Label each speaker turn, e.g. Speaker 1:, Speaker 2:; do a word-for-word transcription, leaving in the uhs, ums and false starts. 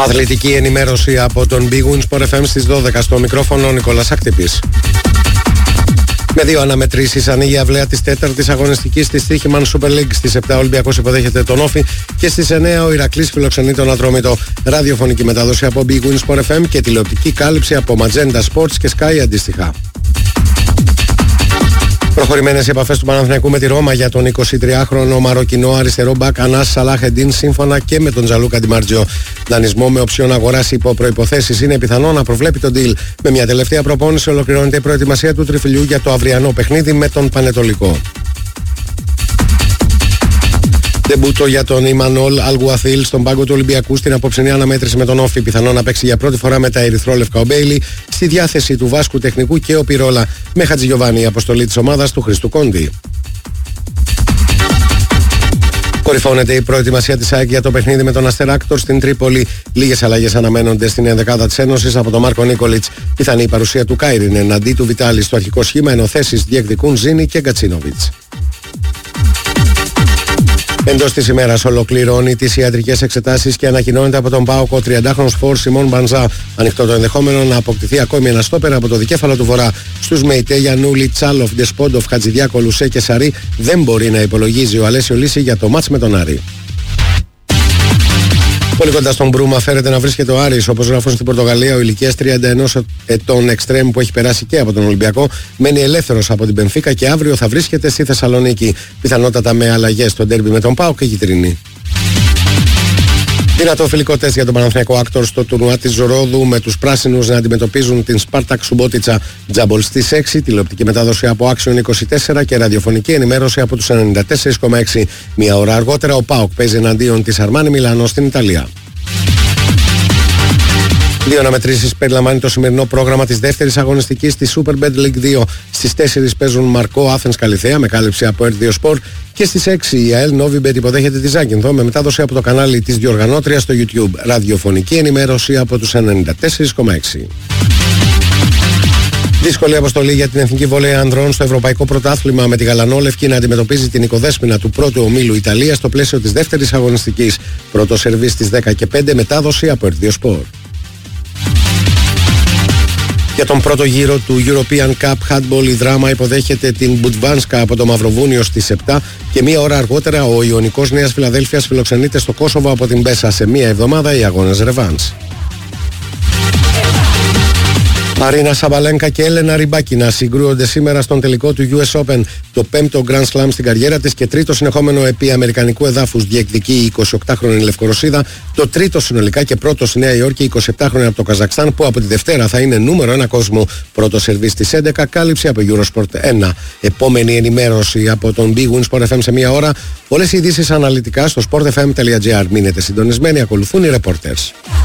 Speaker 1: Αθλητική ενημέρωση από τον Big Win Sport εφ εμ στις δώδεκα. Στο μικρόφωνο ο Νικόλας Ακτύπης. Με δύο αναμετρήσεις ανοίγει η αυλαία της τέταρτης αγωνιστικής της Στοίχημαν Super League. Στις επτά ο Ολυμπιακός υποδέχεται τον Όφη και στις εννέα ο Ηρακλής φιλοξενεί τον Ατρόμητο. Ραδιοφωνική μετάδοση από Big Win Sport εφ εμ και τηλεοπτική κάλυψη από Magenta Sports και Sky αντίστοιχα. Προχωρημένες οι επαφές του Παναθηναϊκού με τη Ρώμα για τον εικοσιτριάχρονο Μαροκινό αριστερό μπακ Ανάς Σαλάχ-Εντίν, σύμφωνα και με τον Τζαλούκα Ντιμαρτζιό. Δανεισμό με οψιόν αγοράς υπό προϋποθέσεις. Είναι πιθανό να προβλέπει τον deal. Με μια τελευταία προπόνηση ολοκληρώνεται η προετοιμασία του τριφυλιού για το αυριανό παιχνίδι με τον Πανετολικό. Ντεμπούτο για τον Ιμανόλ Αλγουαθίλ στον πάγκο του Ολυμπιακού στην απόψινή αναμέτρηση με τον Όφη. Πιθανό να παίξει για πρώτη φορά με τα ερυθρόλευκα ο Μπέιλι. Στη διάθεση του Βάσκου τεχνικού και ο Πυρόλα. Με Χατζηγιοβάνη η αποστολή της ομάδας του Χριστού Κόντι. Κορυφώνεται η προετοιμασία της ΑΕΚ για το παιχνίδι με τον Αστεράκτορ στην Τρίπολη. Λίγες αλλαγές αναμένονται στην ενδεκάδα της Ένωσης από τον Μάρκο Νίκολιτς. Πιθανή η παρουσία του Κάιριν εναντί του Βιτάλη στο αρχικό σχήμα, ενώ θέσεις διεκδικούν Ζήνη και Γκατσίνοβιτς. Εντός της ημέρας ολοκληρώνει τις ιατρικές εξετάσεις και ανακοινώνεται από τον ΠΑΟΚ ο τριαντάχρονος φορ Σιμών Μπανζά. Ανοιχτό το ενδεχόμενο να αποκτηθεί ακόμη ένα στόπερ από το δικέφαλο του Βορρά. Στους Μεϊτέ, Γιαννούλη, Τσάλοφ, Ντεσπόντοφ, Χατζηδιάκο, Λουσέ και Σαρή δεν μπορεί να υπολογίζει ο Αλέσιο Λύση για το μάτς με τον Άρη. Πολύ κοντά στον Μπρούμα φέρεται να βρίσκεται ο Άρης, όπως γράφουν στην Πορτογαλία. Ο ηλικίας τριάντα ενός ετών εξτρέμ που έχει περάσει και από τον Ολυμπιακό μένει ελεύθερος από την Μπενφίκα και αύριο θα βρίσκεται στη Θεσσαλονίκη. Πιθανότατα με αλλαγές στο ντέρμπι με τον ΠΑΟΚ και Κιτρινή. Δυνατό φιλικό τεστ για τον Παναθηναϊκό Άκτορ στο τουρνουά της Ρόδου, με τους πράσινους να αντιμετωπίζουν την Σπάρτακ Σουμπότιτσα Τζάμπολ στις έξι. Τηλεοπτική μετάδοση από Action είκοσι τέσσερα και ραδιοφωνική ενημέρωση από τους ενενήντα τέσσερα κόμμα έξι. Μία ώρα αργότερα ο ΠΑΟΚ παίζει εναντίον της Αρμάνι Μιλάνο στην Ιταλία. Δύο αναμετρήσεις περιλαμβάνει το σημερινό πρόγραμμα της δεύτερης αγωνιστικής της Superbet League δύο. Στις τέσσερις παίζουν Μαρκό Άθενς Καλιθέα με κάλυψη από Ερ δύο Sport και στις έξι η ΑΕΛ Novibet υποδέχεται τη Ζάκυνθο με μετάδοση από το κανάλι της διοργανώτριας στο YouTube. Ραδιοφωνική ενημέρωση από τους ενενήντα τέσσερα κόμμα έξι. Δύσκολη αποστολή για την εθνική βόλεϊ ανδρών στο Ευρωπαϊκό Πρωτάθλημα, με τη Γαλανόλευκη να αντιμετωπίζει την οικοδέσποινα του πρώτου ομίλου Ιταλία στο πλαίσιο της δεύτερης αγωνιστικής. Πρώτο σερβίς στις δέκα και πέντε, μετάδοση από Ερ Δύο Sport. Για τον πρώτο γύρο του European Cup Handball η Δράμα υποδέχεται την Μπουντβάνσκα από το Μαυροβούνιο στις επτά και μία ώρα αργότερα ο Ιωνικός Νέας Φιλαδέλφειας φιλοξενείται στο Κόσοβο από την Μπέσα. Σε μία εβδομάδα οι αγώνες ρεβάνς. Αρίνα Σαμπαλένκα και Έλενα Ριμπάκινα συγκρούονται σήμερα στον τελικό του γιου ες Open, το πέμπτο Grand Slam στην καριέρα της και τρίτο συνεχόμενο επί αμερικανικού εδάφους. Διεκδικεί η εικοσιοκτάχρονη Λευκορωσίδα, το τρίτο συνολικά και πρώτο στη Νέα Υόρκη, εικοσιεπτάχρονη από το Καζακστάν, που από τη Δευτέρα θα είναι νούμερο ένα κόσμου. Πρώτο σερβίς στις έντεκα, κάλυψη από Eurosport ένα. Επόμενη ενημέρωση από τον Big Win Sport εφ εμ σε μία ώρα. Όλες οι ειδήσεις αναλυτικά στο sport f m τελεία g r. Μείνετε συντονισμένοι, ακολουθούν οι reporters.